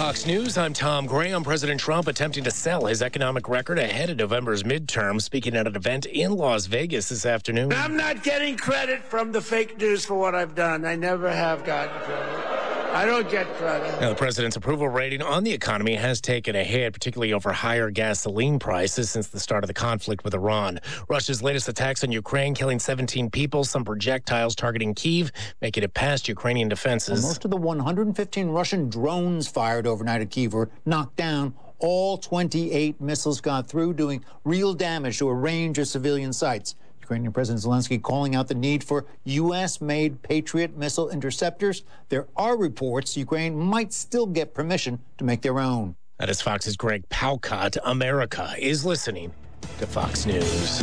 Fox News, I'm Tom Graham. President Trump attempting to sell his economic record ahead of November's midterm, speaking at an event in Las Vegas this afternoon. I'm not getting credit from the fake news for what I've done. I never have gotten credit. I don't get credit. Now, the president's approval rating on the economy has taken a hit, particularly over higher gasoline prices since the start of the conflict with Iran. Russia's latest attacks on Ukraine, killing 17 people, some projectiles targeting Kyiv, making it past Ukrainian defenses. Well, most of the 115 Russian drones fired overnight at Kyiv were knocked down. All 28 missiles got through, doing real damage to a range of civilian sites. Ukrainian President Zelensky calling out the need for U.S.-made Patriot missile interceptors. There are reports Ukraine might still get permission to make their own. That is Fox's Greg Palcott. America is listening to Fox News.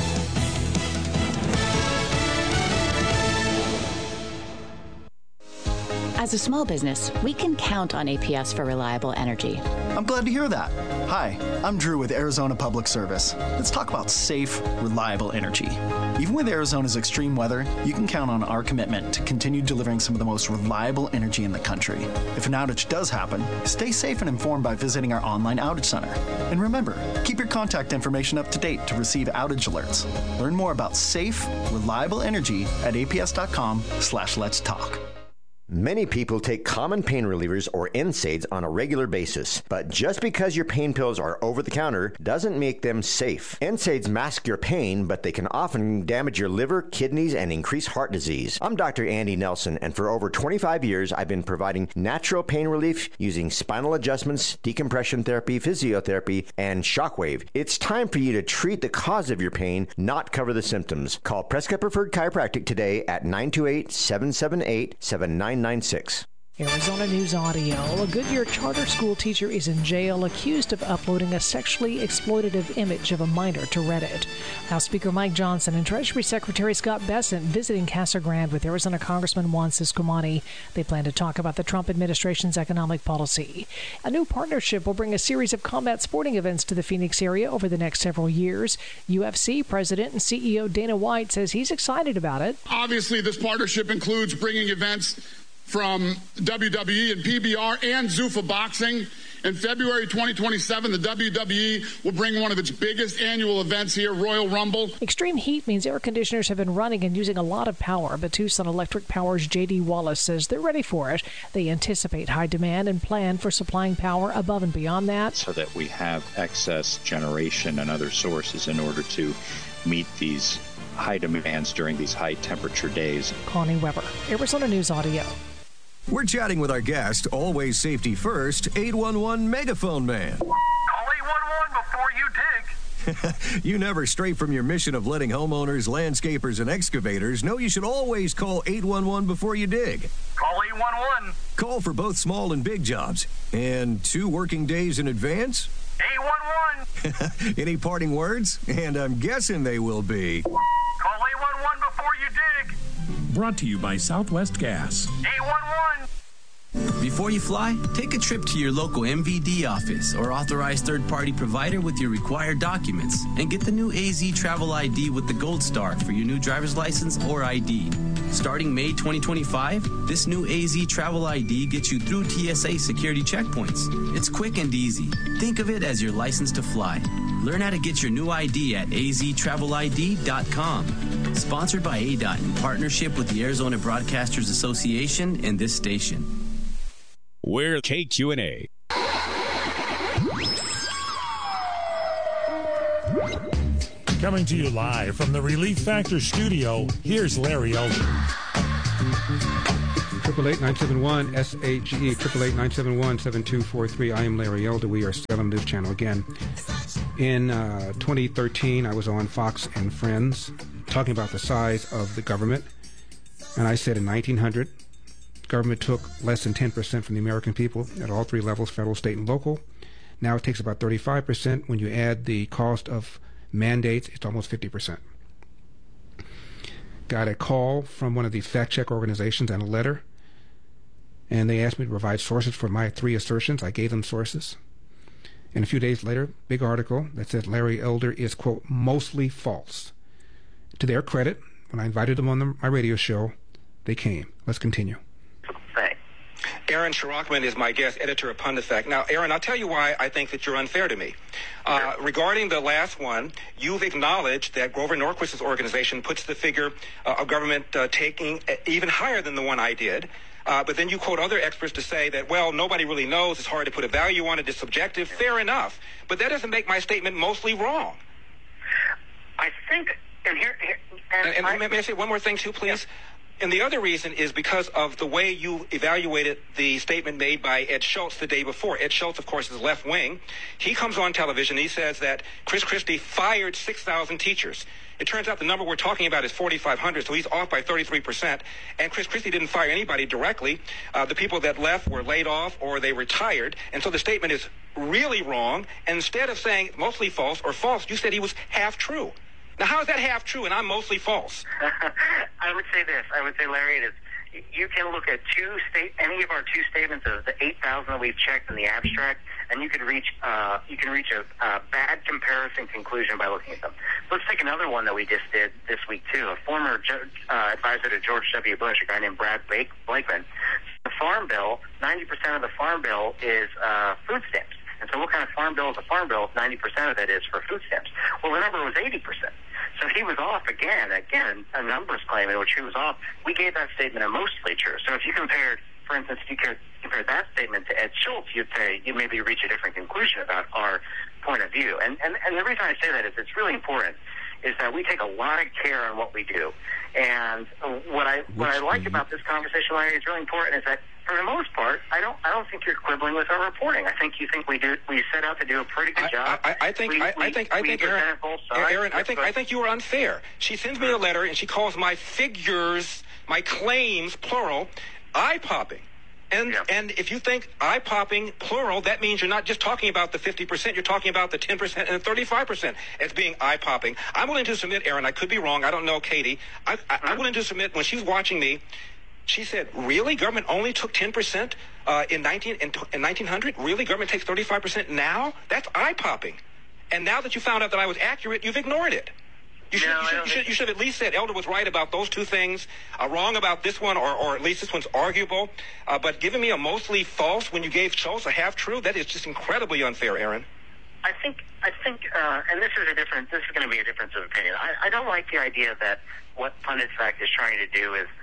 As a small business, we can count on APS for reliable energy. I'm glad to hear that. Hi, I'm Drew with Arizona Public Service. Let's talk about safe, reliable energy. Even with Arizona's extreme weather, you can count on our commitment to continue delivering some of the most reliable energy in the country. If an outage does happen, stay safe and informed by visiting our online outage center. And remember, keep your contact information up to date to receive outage alerts. Learn more about safe, reliable energy at aps.com/let's talk. Many people take common pain relievers or NSAIDs on a regular basis, but just because your pain pills are over the counter doesn't make them safe. NSAIDs mask your pain, but they can often damage your liver, kidneys, and increase heart disease. I'm Dr. Andy Nelson, and for over 25 years, I've been providing natural pain relief using spinal adjustments, decompression therapy, physiotherapy, and shockwave. It's time for you to treat the cause of your pain, not cover the symptoms. Call Prescott Preferred Chiropractic today at 928-778-7996. Arizona News Audio. A Goodyear charter school teacher is in jail accused of uploading a sexually exploitative image of a minor to Reddit. House Speaker Mike Johnson and Treasury Secretary Scott Bessent visiting Casa Grande with Arizona Congressman Juan Ciscomani. They plan to talk about the Trump administration's economic policy. A new partnership will bring a series of combat sporting events to the Phoenix area over the next several years. UFC President and CEO Dana White says he's excited about it. Obviously, this partnership includes bringing events from WWE and PBR and Zuffa Boxing. In February 2027, the WWE will bring one of its biggest annual events here, Royal Rumble. Extreme heat means air conditioners have been running and using a lot of power, but Tucson Electric Power's J.D. Wallace says they're ready for it. They anticipate high demand and plan for supplying power above and beyond that, so that we have excess generation and other sources in order to meet these high demands during these high temperature days. Connie Weber, Arizona News Audio. We're chatting with our guest, always safety first, 811 Megaphone Man. Call 811 before you dig. You never stray from your mission of letting homeowners, landscapers, and excavators know you should always call 811 before you dig. Call 811. Call for both small and big jobs. And 2 working days in advance? 811. Any parting words? And I'm guessing they will be. Call 811 before you dig. Brought to you by Southwest Gas. 811. Before you fly, take a trip to your local MVD office or authorized third-party provider with your required documents and get the new AZ Travel ID with the Gold Star for your new driver's license or ID. Starting May 2025, this new AZ Travel ID gets you through TSA security checkpoints. It's quick and easy. Think of it as your license to fly. Learn how to get your new ID at aztravelid.com. Sponsored by ADOT in partnership with the Arizona Broadcasters Association and this station. We're KQNA. Coming to you live from the Relief Factor studio, here's Larry Elder. 888-971-SAGE, 888-971-7243. I am Larry Elder. We are still on the News Channel again. In 2013, I was on Fox and Friends talking about the size of the government. And I said in 1900, government took less than 10% from the American people at all 3 levels, federal, state, and local. Now it takes about 35%. When you add the cost of mandates, it's almost 50%. Got a call from one of these fact-check organizations and a letter, and they asked me to provide sources for my 3 assertions. I gave them sources. And a few days later, big article that said Larry Elder is, quote, mostly false. To their credit, when I invited them on my radio show, they came. Let's continue. Aaron Shirachman is my guest, editor of PunditFact. Now, Aaron, I'll tell you why I think that you're unfair to me. Regarding the last one, you've acknowledged that Grover Norquist's organization puts the figure of government taking even higher than the one I did. But then you quote other experts to say that, well, nobody really knows. It's hard to put a value on it. It's subjective. Fair enough. But that doesn't make my statement mostly wrong. I think, and may I say one more thing, too, please? Yeah. And the other reason is because of the way you evaluated the statement made by Ed Schultz the day before. Ed Schultz, of course, is left wing. He comes on television. He says that Chris Christie fired 6,000 teachers. It turns out the number we're talking about is 4,500, so he's off by 33%. And Chris Christie didn't fire anybody directly. The people that left were laid off or they retired. And so the statement is really wrong. And instead of saying mostly false or false, you said he was half true. Now, how is that half true and I'm mostly false? I would say this. I would say, Larry, it is. You can look at any of our two statements of the 8,000 that we've checked in the abstract, and you can reach a bad comparison conclusion by looking at them. Let's take another one that we just did this week too. A former advisor to George W. Bush, a guy named Brad Blakeman. The Farm Bill, 90% of the Farm Bill is food stamps. And so what kind of farm bill is a farm bill if 90% of it is for food stamps? Well, the number was 80%. So he was off again, a numbers claim in which he was off. We gave that statement a mostly true. So if you compared, for instance, if you compared that statement to Ed Schultz, you'd say you maybe reach a different conclusion about our point of view. And the reason I say that is it's really important is that we take a lot of care on what we do. And what I like about this conversation, Larry, is really important is that for the most part, I don't think you're quibbling with our reporting. I think you think we set out to do a pretty good job. I think Aaron, you are unfair. She sends me a letter and she calls my figures, my claims, plural, eye-popping. And if you think eye-popping, plural, that means you're not just talking about the 50%, you're talking about the 10% and the 35% as being eye-popping. I'm willing to submit, Aaron, I could be wrong, I don't know Katie. I'm willing to submit, when she's watching me, she said, really? Government only took 10% in 1900? Really? Government takes 35% now? That's eye-popping. And now that you found out that I was accurate, you've ignored it. You should have at least said Elder was right about those two things, wrong about this one, or at least this one's arguable. But giving me a mostly false when you gave Schultz a half-true, that is just incredibly unfair, Aaron. I think, and this is going to be a difference of opinion. I don't like the idea that what PunditFact is trying to do is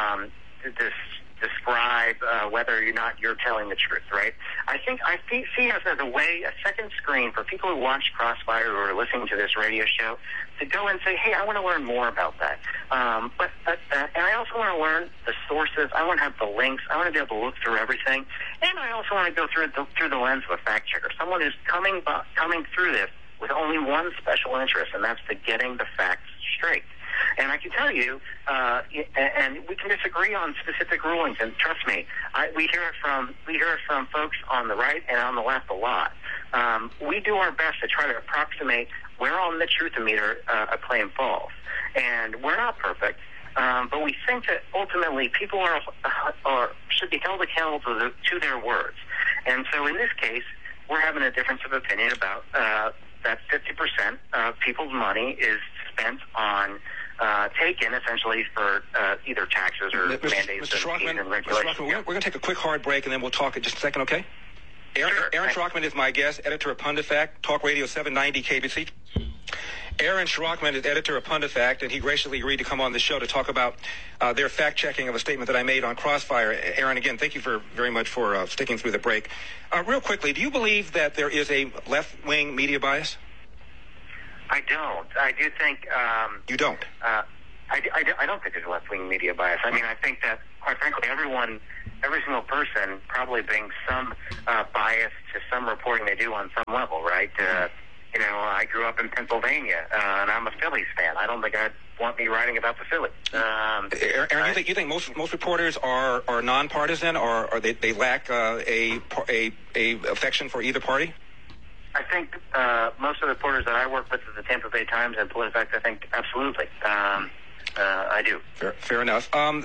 describe whether or not you're telling the truth, right? I see us as a second screen for people who watch Crossfire or are listening to this radio show to go and say, hey, I want to learn more about that. And I also want to learn the sources. I want to have the links. I want to be able to look through everything. And I also want to go through the lens of a fact checker, someone who's coming through this with only one special interest, and that's to getting the facts straight. And I can tell you, and we can disagree on specific rulings. And trust me, we hear it from folks on the right and on the left a lot. We do our best to try to approximate where on the truthometer a claim falls, and we're not perfect. But we think that ultimately people should be held accountable to their words. And so in this case, we're having a difference of opinion about that 50% of people's money is spent on taken essentially for either taxes or mandates and regulations. We're going to take a quick hard break and then we'll talk in just a second, okay? Aaron Shirachman is my guest, editor of PunditFact, Talk Radio 790 KBC. Aaron Shirachman is editor of PunditFact, and he graciously agreed to come on the show to talk about their fact-checking of a statement that I made on Crossfire. Aaron, again, thank you very much for sticking through the break. Real quickly, do you believe that there is a left-wing media bias? I don't. I do think... you don't? I don't think there's a left-wing media bias. I mean, I think that, quite frankly, every single person probably brings some bias to some reporting they do on some level, right? I grew up in Pennsylvania, and I'm a Phillies fan. I don't think I'd want me writing about the Phillies. Aaron, you think most reporters are nonpartisan, or they lack a affection for either party? I think most of the reporters that I work with at the Tampa Bay Times and PolitiFact, I think absolutely. I do. Fair enough.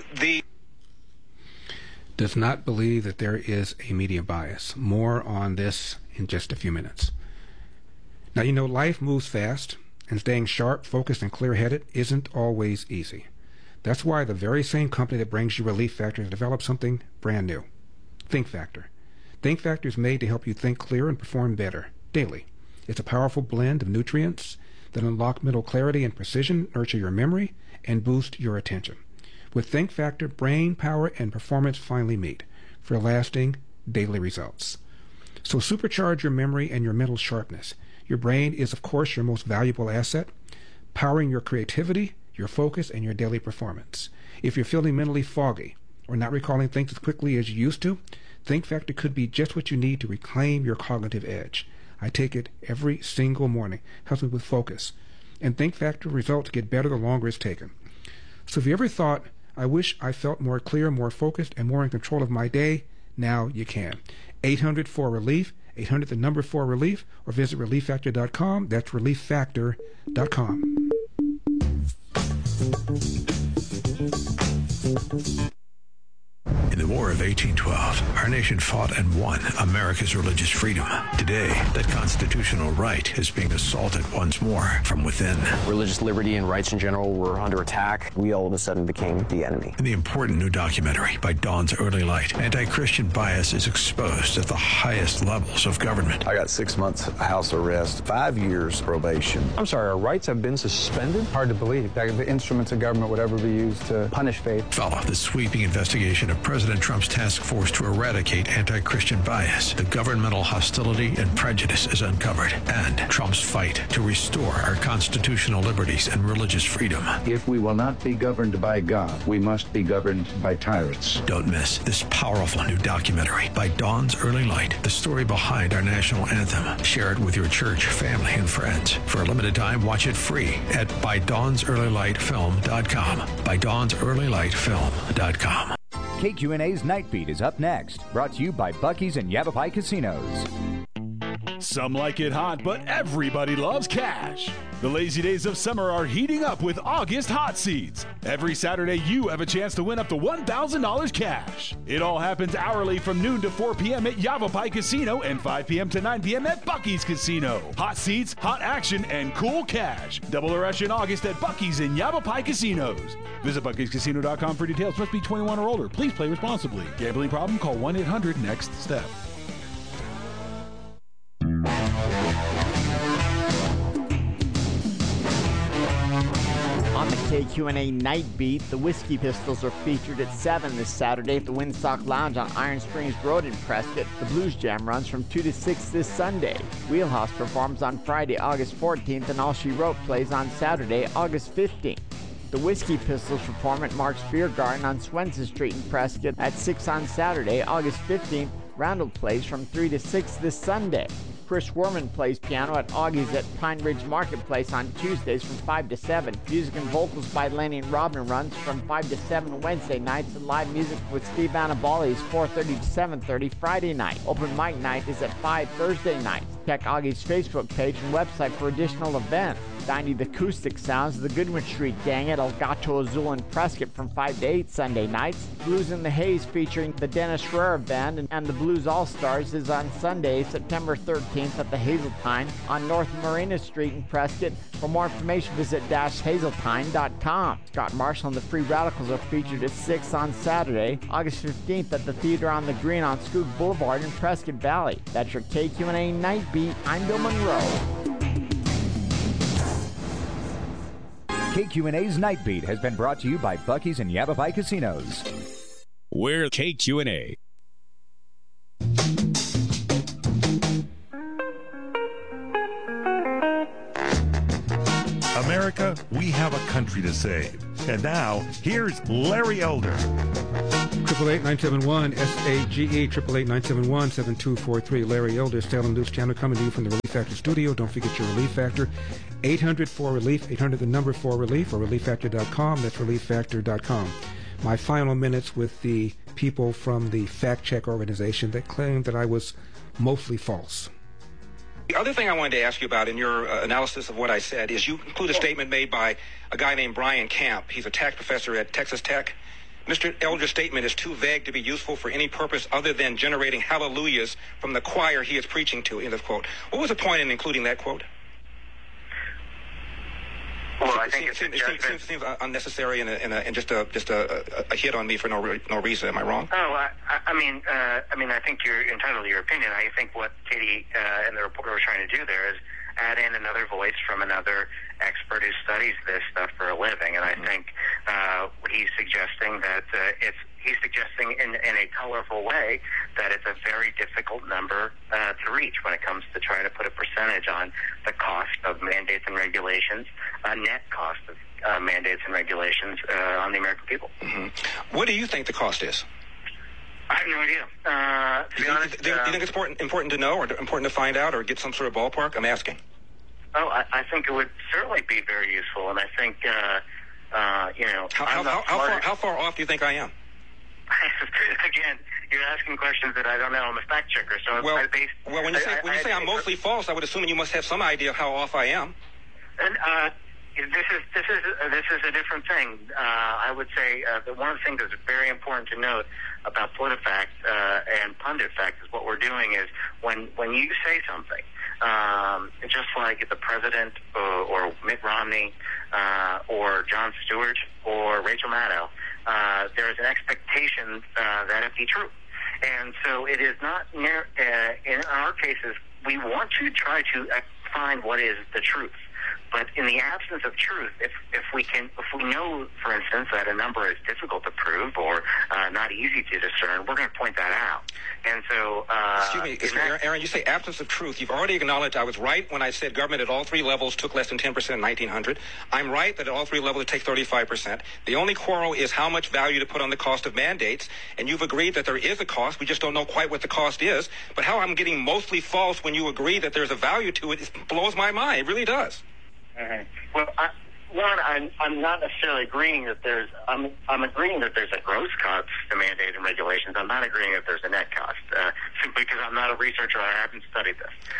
Does not believe that there is a media bias. More on this in just a few minutes. Now, life moves fast, and staying sharp, focused, and clear-headed isn't always easy. That's why the very same company that brings you Relief Factor has developed something brand new. Think Factor. Think Factor is made to help you think clearer and perform better daily. It's a powerful blend of nutrients that unlock mental clarity and precision, nurture your memory, and boost your attention. With Think Factor, brain power and performance finally meet for lasting daily results. So supercharge your memory and your mental sharpness. Your brain is, of course, your most valuable asset, powering your creativity, your focus, and your daily performance. If you're feeling mentally foggy or not recalling things as quickly as you used to, Think Factor could be just what you need to reclaim your cognitive edge. I take it every single morning. Helps me with focus. And Think Factor results get better the longer it's taken. So if you ever thought, I wish I felt more clear, more focused, and more in control of my day, now you can. 800-4RELIEF, 800 the number 4RELIEF, or visit ReliefFactor.com. That's ReliefFactor.com. In the War of 1812, our nation fought and won America's religious freedom. Today, that constitutional right is being assaulted once more from within. Religious liberty and rights in general were under attack. We all of a sudden became the enemy. In the important new documentary, By Dawn's Early Light, anti-Christian bias is exposed at the highest levels of government. I got 6 months house arrest, 5 years probation. I'm sorry, our rights have been suspended? Hard to believe that the instruments of government would ever be used to punish faith. Follow the sweeping investigation of President Trump's task force to eradicate anti-Christian bias. The governmental hostility and prejudice is uncovered, and Trump's fight to restore our constitutional liberties and religious freedom. If we will not be governed by God, we must be governed by tyrants. Don't miss this powerful new documentary, By Dawn's Early Light, the story behind our national anthem. Share it with your church, family, and friends. For a limited time, watch it free at ByDawnsEarlyLightFilm.com. ByDawnsEarlyLightFilm.com. KQNA's Night Beat is up next, brought to you by Buc-ee's and Yavapai Casinos. Some like it hot, but everybody loves cash. The lazy days of summer are heating up with August Hot Seats. Every Saturday, you have a chance to win up to $1,000 cash. It all happens hourly from noon to 4 p.m. at Yavapai Casino and 5 p.m. to 9 p.m. at Buc-ee's Casino. Hot seats, hot action, and cool cash. Double the rush in August at Buc-ee's and Yavapai Casinos. Visit Buc-ee'sCasino.com for details. Must be 21 or older. Please play responsibly. Gambling problem? Call 1-800-NEXT-STEP. On the KQNA Night Beat, the Whiskey Pistols are featured at 7 this Saturday at the Windsock Lounge on Iron Springs Road in Prescott. The Blues Jam runs from 2 to 6 this Sunday. Wheelhouse performs on Friday, August 14th, and All She Wrote plays on Saturday, August 15th. The Whiskey Pistols perform at Mark's Beer Garden on Swenson Street in Prescott at 6 on Saturday, August 15th. Roundel plays from 3 to 6 this Sunday. Chris Werman plays piano at Augie's at Pine Ridge Marketplace on Tuesdays from 5 to 7. Music and vocals by Lenny and Robin runs from 5 to 7 Wednesday nights, and live music with Steve Annabali is 4:30 to 7:30 Friday night. Open mic night is at 5 Thursday nights. Check Augie's Facebook page and website for additional events. Dining the acoustic sounds of the Goodwin Street Gang at El Gato Azul in Prescott from 5 to 8 Sunday nights. Blues in the Haze featuring the Dennis Schreier Band and the Blues All-Stars is on Sunday, September 13th at the Hazeltine on North Marina Street in Prescott. For more information, visit hazeltine.com. Scott Marshall and the Free Radicals are featured at 6 on Saturday, August 15th at the Theater on the Green on Scoot Boulevard in Prescott Valley. That's your KQNA Night Beat. I'm Bill Monroe. KQNA's Night Beat has been brought to you by Buc-ee's and Yavapai Casinos. We're KQNA. America, we have a country to save. And now, here's Larry Elder. 888-971-SAGE, 888-971-7243. Larry Elder, Salem News Channel, coming to you from the Relief Factor studio. Don't forget your Relief Factor. 800-4RELIEF, 800 the number 4RELIEF, or ReliefFactor.com. That's ReliefFactor.com. My final minutes with the people from the fact check organization that claimed that I was mostly false. The other thing I wanted to ask you about in your analysis of what I said is you include a statement made by a guy named Brian Camp. He's a tax professor at Texas Tech. Mr. Elder's statement is too vague to be useful for any purpose other than generating hallelujahs from the choir he is preaching to, end of quote. What was the point in including that quote? Well, I think it seems unnecessary and just a hit on me for no reason. Am I wrong? Oh, I mean, I think you're entitled to your opinion. I think what Katie and the reporter were trying to do there is add in another voice from another expert who studies this stuff for a living. And I think what he's suggesting that he's suggesting in a colorful way that it's a very difficult number to reach when it comes to trying to put a percentage on the cost of mandates and regulations, net cost of mandates and regulations on the American people. What do you think the cost is? I have no idea. To be honest, do you think it's important to know, or important to find out, or get some sort of ballpark? I'm asking. Oh, I think it would certainly be very useful, and I think how far off do you think I am? Again, you're asking questions that I don't know. I'm a fact checker, so when you say I'm mostly false, I would assume you must have some idea of how off I am. And this is a different thing. I would say that one of the things that's very important to note about PolitiFact and PunditFact is what we're doing is when you say something, just like the president or Mitt Romney or Jon Stewart or Rachel Maddow, there is an expectation that it be true. And so it is not near, in our cases, we want to try to find what is the truth. But in the absence of truth, if we know, for instance, that a number is difficult to prove or not easy to discern, we're going to point that out. And so, excuse me, Aaron, you say absence of truth. You've already acknowledged I was right when I said government at all three levels took less than 10% in 1900. I'm right that at all three levels it takes 35%. The only quarrel is how much value to put on the cost of mandates, and you've agreed that there is a cost. We just don't know quite what the cost is. But how I'm getting mostly false when you agree that there's a value to it blows my mind. It really does. Well, I'm not necessarily agreeing that there's. I'm agreeing that there's a gross cost to mandate and regulations. I'm not agreeing that there's a net cost, simply because I'm not a researcher. I haven't studied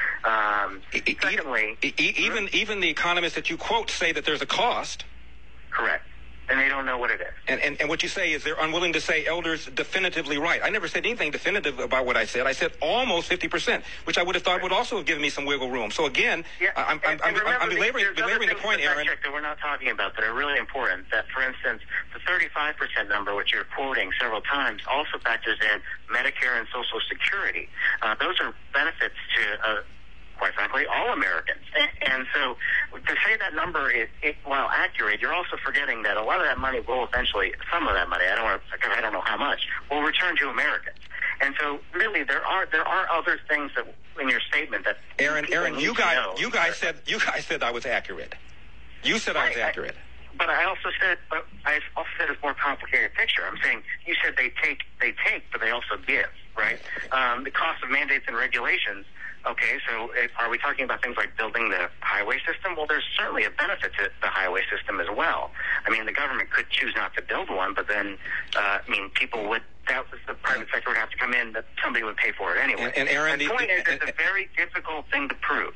this. Secondly, even the economists that you quote say that there's a cost. Correct. And they don't know what it is. And what you say is they're unwilling to say Elder's definitively right. I never said anything definitive about what I said. I said almost 50%, which I would have thought would also have given me some wiggle room. So again, I'm belaboring the point, Aaron. That we're not talking about that are really important. That, for instance, the 35% number, which you're quoting several times, also factors in Medicare and Social Security. Those are benefits to quite frankly, all Americans. And so to say that number is, while accurate, you're also forgetting that a lot of that money will eventually, some of that money, I don't know how much, will return to Americans. And so really there are other things that in your statement that Aaron, you guys said I was accurate. You said I was accurate. But I also said it's a more complicated picture. I'm saying you said they take, but they also give, right? The cost of mandates and regulations. Okay, so are we talking about things like building the highway system? Well, there's certainly a benefit to the highway system as well. I mean, the government could choose not to build one, but then, people would, the private sector would have to come in, that somebody would pay for it anyway. And Aaron, the point is, it's a very difficult thing to prove.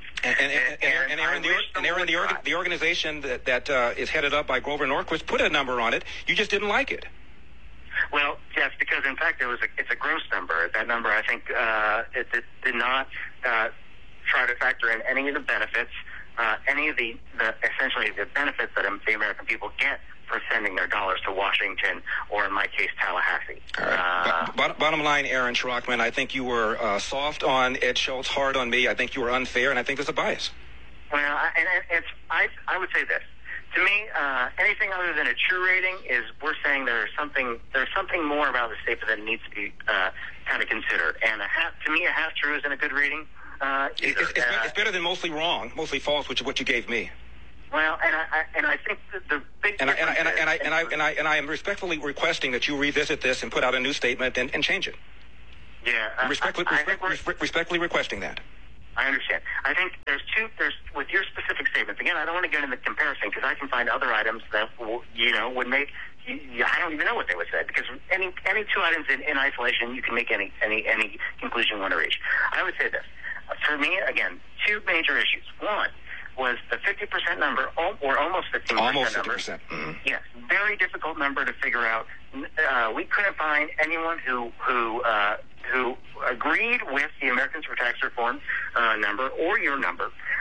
Aaron, the organization that is headed up by Grover Norquist put a number on it. You just didn't like it. Well, yes, because in fact it's a gross number. That number, I think, it did not try to factor in any of the benefits, any of the essentially the benefits that the American people get for sending their dollars to Washington or, in my case, Tallahassee. All right. Bottom line, Aaron Schrockman, I think you were soft on Ed Schultz, hard on me. I think you were unfair, and I think there's a bias. Well, I would say this. To me, anything other than a true rating is we're saying there's something more about the statement that needs to be kind of considered. And to me, a half true isn't a good rating. It's better than mostly wrong, mostly false, which is what you gave me. Well, and I think the big and I am respectfully requesting that you revisit this and put out a new statement and change it. Yeah, respectfully requesting that. I understand. I think there's with your specific statements. Again, I don't want to get into the comparison because I can find other items that would make. I don't even know what they would say because any two items in isolation, you can make any conclusion you want to reach. I would say this. For me, again, two major issues. One was the 50% number, or almost 15% almost number. 50%. Mm-hmm. Yes, very difficult number to figure out. We couldn't find anyone who agreed with the Americans for Tax Reform number or your number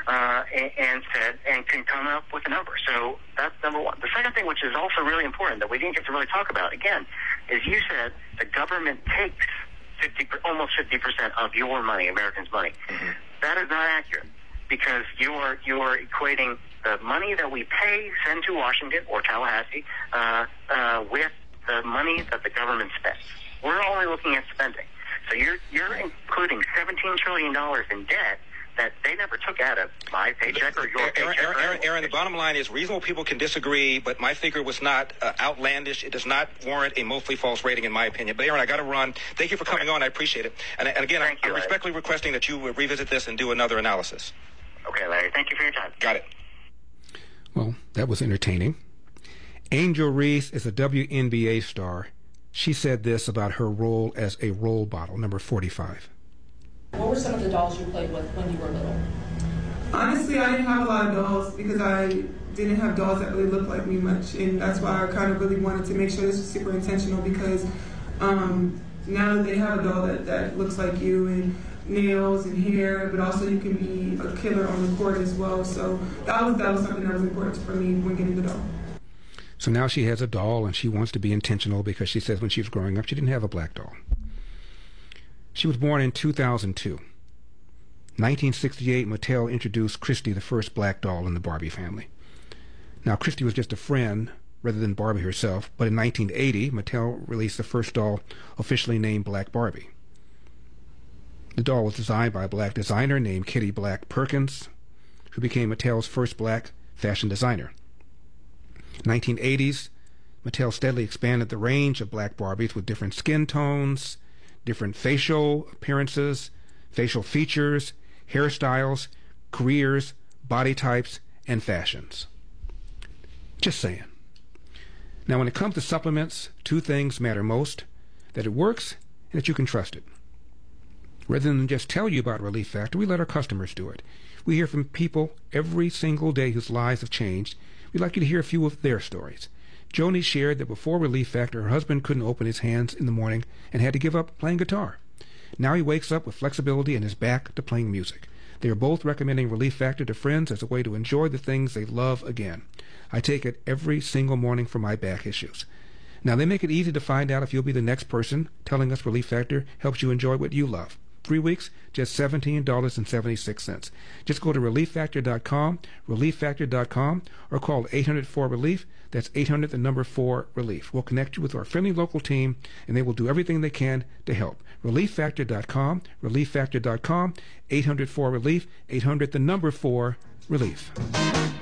and can come up with a number. So that's number one. The second thing, which is also really important that we didn't get to really talk about, again, is you said the government takes almost 50% of your money, Americans' money. Mm-hmm. That is not accurate, because you are equating the money that we send to Washington or Tallahassee with the money that the government spends. We're only looking at spending. So you're including $17 trillion in debt that they never took out of my paycheck or your paycheck. Aaron, the bottom line is reasonable people can disagree, but my figure was not outlandish. It does not warrant a mostly false rating, in my opinion. But, Aaron, I got to run. Thank you for coming on. I appreciate it. And again, I'm respectfully requesting that you revisit this and do another analysis. Okay, Larry. Thank you for your time. Got it. Well, that was entertaining. Angel Reese is a WNBA star. She said this about her role as a role model, number 45. What were some of the dolls you played with when you were little? Honestly, I didn't have a lot of dolls because I didn't have dolls that really looked like me much, and that's why I kind of really wanted to make sure this was super intentional, because now that they have a doll that looks like you, and nails and hair, but also you can be a killer on the court as well. So that was something that was important for me when getting the doll. So now she has a doll, and she wants to be intentional because she says when she was growing up, she didn't have a black doll. She was born in 2002. 1968, Mattel introduced Christy, the first black doll in the Barbie family. Now, Christy was just a friend rather than Barbie herself, but in 1980, Mattel released the first doll officially named Black Barbie. The doll was designed by a black designer named Kitty Black Perkins, who became Mattel's first black fashion designer. In the 1980s, Mattel steadily expanded the range of black Barbies with different skin tones, different facial appearances, facial features, hairstyles, careers, body types, and fashions. Just saying. Now, when it comes to supplements, two things matter most: that it works and that you can trust it. Rather than just tell you about Relief Factor, we let our customers do it. We hear from people every single day whose lives have changed. We'd like you to hear a few of their stories. Joni shared that before Relief Factor, her husband couldn't open his hands in the morning and had to give up playing guitar. Now he wakes up with flexibility and is back to playing music. They are both recommending Relief Factor to friends as a way to enjoy the things they love again. I take it every single morning for my back issues. Now, they make it easy to find out if you'll be the next person telling us Relief Factor helps you enjoy what you love. 3 weeks, just $17.76. Just go to ReliefFactor.com, ReliefFactor.com, or call 800-4-RELIEF. That's 800-4-RELIEF. We'll connect you with our friendly local team, and they will do everything they can to help. ReliefFactor.com, ReliefFactor.com, 800-4-RELIEF, 800-4-RELIEF.